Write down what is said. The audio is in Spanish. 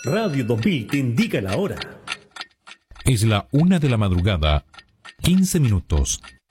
Radio 2000 te indica la hora. Es la 1 de la madrugada, 15 minutos.